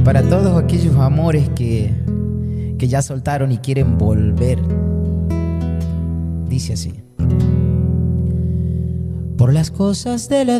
Para todos aquellos amores que ya soltaron y quieren volver. Dice así: por las cosas de la